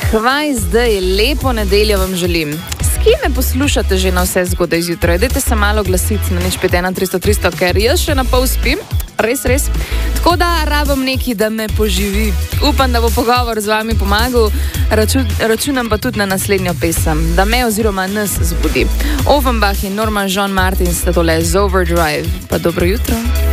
Hvaj zdaj, lepo nedeljo vam želim. S kim me poslušate že na vse zgodaj zjutraj? Dajte se malo glasiti na 051 300 300, ker jaz še na pol spim. Res. Tako da rabim neki, da me poživi. Upam, da bo pogovor z vami pomagal. Računam pa tudi na naslednjo pesem, da me oziroma nas zbudi. Offenbach in Norman Jean Martin sta tole z Overdrive. Pa dobro jutro.